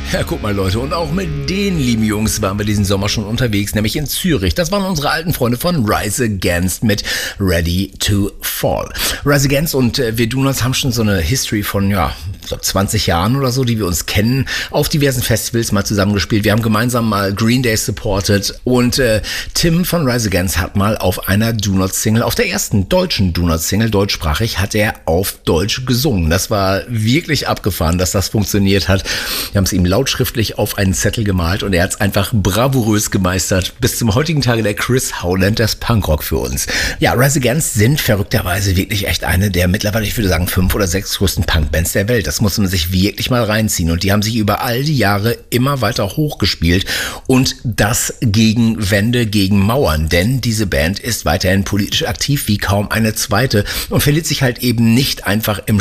Ja, guck mal Leute, und auch mit den lieben Jungs waren wir diesen Sommer schon unterwegs, nämlich in Zürich. Das waren unsere alten Freunde von Rise Against mit Ready to Fall. Rise Against und wir Donuts haben schon so eine History von, ich glaube 20 Jahren oder so, die wir uns kennen, auf diversen Festivals mal zusammengespielt. Wir haben gemeinsam mal Green Day supported und Tim von Rise Against hat mal auf einer Donuts-Single, auf der ersten deutschen Donuts-Single, deutschsprachig, hat er auf Deutsch gesungen. Das war wirklich abgefahren, dass das funktioniert hat. Wir haben es ihm lautschriftlich auf einen Zettel gemalt und er hat es einfach bravourös gemeistert. Bis zum heutigen Tage der Chris Howland des Punkrock für uns. Ja, Rise Against sind verrückterweise wirklich echt eine der mittlerweile, ich würde sagen, 5 oder 6 größten Punkbands der Welt. Das muss man sich wirklich mal reinziehen und die haben sich über all die Jahre immer weiter hochgespielt und das gegen Wände, gegen Mauern, denn diese Band ist weiterhin politisch aktiv wie kaum eine zweite und verliert sich halt eben nicht einfach im